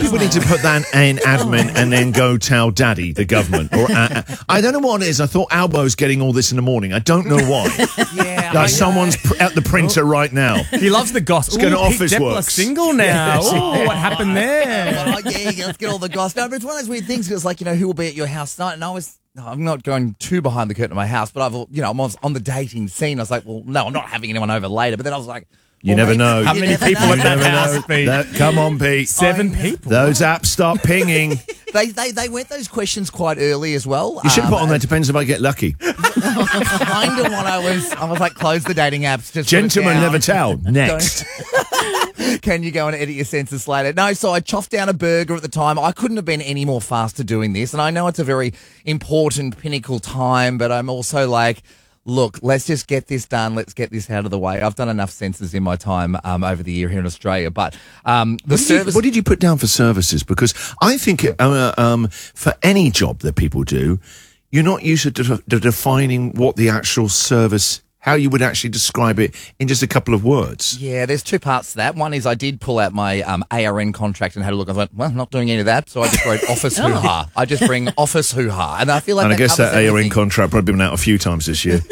people need to put that in admin and then go tell Daddy, the government. Or I don't know what it is. I thought Albo's getting all this in the morning. I don't know why. Yeah, like someone's at the printer right now. He loves the gossip. It's going to Pete office Deppler work. single now. Oh, what happened there? Well, yeah, let's get all the gossip. No, but it's one of those weird things. It's like, who will be at your house tonight? And I'm not going too behind the curtain of my house, but I'm on the dating scene. I was like, well, no, I'm not having anyone over later. But then I was like, you never know. How many people at that house, Pete? Come on, Pete. 7 people. Those apps start pinging. They went those questions quite early as well. You should put on there, depends if I get lucky. Kind of what I was like, close the dating apps. Just Gentlemen never tell. Next. Can you go and edit your census later? No, so I chopped down a burger at the time. I couldn't have been any more faster doing this. And I know it's a very important, pinnacle time, but I'm also like, look, let's just get this done. Let's get this out of the way. I've done enough census in my time over the year here in Australia. But what did you put down for services? Because I think for any job that people do, you're not used to defining what the actual service, how you would actually describe it in just a couple of words. Yeah, there's two parts to that. One is I did pull out my ARN contract and had a look. I went, well, not doing any of that, so I just wrote office hoo-ha. I just bring office hoo-ha. And I feel like I guess that ARN everything. contract probably been out a few times this year.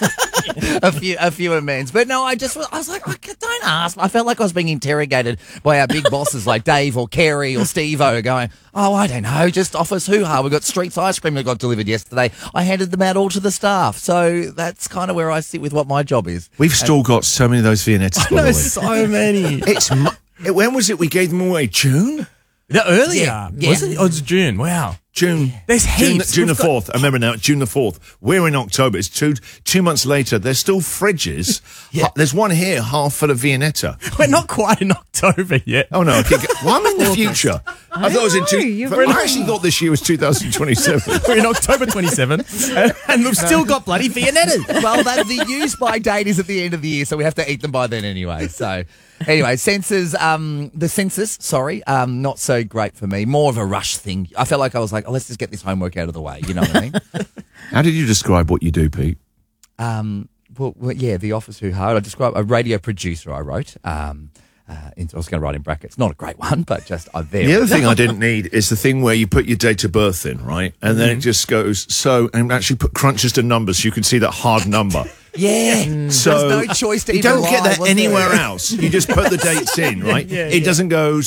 a few amends. But no, I was like, don't ask. I felt like I was being interrogated by our big bosses like Dave or Kerry or Steve-O going, oh, I don't know, just office hoo-ha. We got Streets ice cream that got delivered yesterday. I handed them out all to the staff. So that's kind of where I sit with what my job is. We've still got so many of those Viennettas. I know, so many. When was it we gave them away? June? Earlier. Yeah. Was it? Oh, it's June. Wow. June. There's heaps. June the 4th. I remember now. June the 4th. We're in October. It's two months later. There's still fridges. Yeah. There's one here half full of Viennetta. We're not quite in October yet. Oh, no. Well, I'm in the future. I thought it was I actually thought this year was 2027. We're in October 27, and we've still got bloody Viennettas. Well, the use-by date is at the end of the year, so we have to eat them by then anyway. So, anyway, the census, not so great for me. More of a rush thing. I felt like I was like, let's just get this homework out of the way. You know what I mean? How did you describe what you do, Pete? Well, yeah, the office hoo-ha. I described a radio producer I wrote. I was going to write in brackets. Not a great one, but just there. The other thing I didn't need is the thing where you put your date of birth in, right? And then it just goes, and actually put crunches to numbers so you can see that hard number. Yeah. So there's no choice to you even don't get lie, that was anywhere there? else. You just put the dates in, right? It doesn't go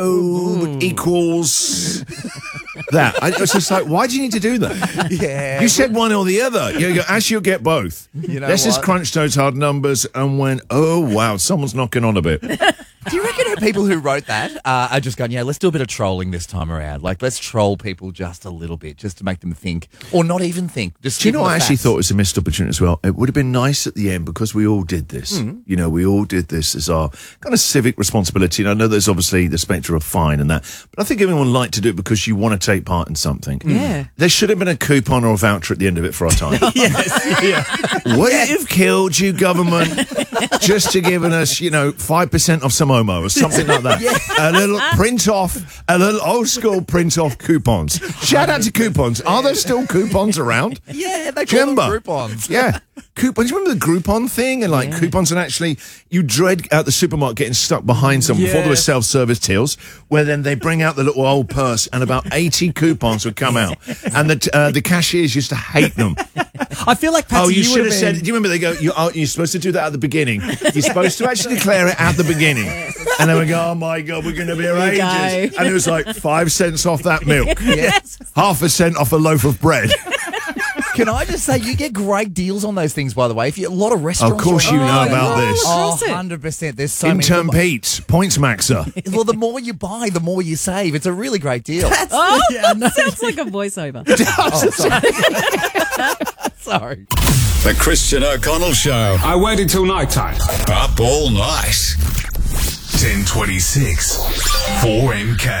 equals that. It's just like, why do you need to do that? Yeah. You said one or the other. You go, actually, you'll get both. You know Let's just what? crunch those hard numbers and went, oh, wow, someone's knocking on a bit. Do you reckon people who wrote that are just going, let's do a bit of trolling this time around? Like, let's troll people just a little bit, just to make them think, or not even think. Just Do you know give what them I the actually facts. thought was a missed opportunity as well? It would have been nice at the end because we all did this. We all did this as our kind of civic responsibility. And I know there's obviously the spectre of fine and that, but I think everyone liked to do it because you want to take part in something. Yeah. There should have been a coupon or a voucher at the end of it for our time. Yes. Yeah. Would it have killed you, government, just to giving us, 5% off some Omo or something like that? A little old school print off coupons. Shout out to coupons. Are there still coupons around? Yeah, they call them Remember? Groupons. Yeah. Coupons. Remember the Groupon thing? And coupons, and actually you dread at the supermarket getting stuck behind someone before there were self-service tills, where then they bring out the little old purse and about 80 coupons would come out. And the cashiers used to hate them. I feel like Patsy, You should have would've said, been- do you remember they go, you're supposed to do that at the beginning. You're supposed to actually declare it at the beginning. And then we go, oh my God, we're going to be here Here you ages. go. And it was like 5 cents off that milk. Yes. Half a cent off a loaf of bread. Can I just say, you get great deals on those things, by the way. A lot of restaurants. Of course you know about this. Across it. 100%. There's so Intern many. Pete, points maxer. Well, the more you buy, the more you save. It's a really great deal. Oh, sounds like a voiceover. Sorry. The Christian O'Connell Show. I waited till night time. Up all night. 10:26. 4MK.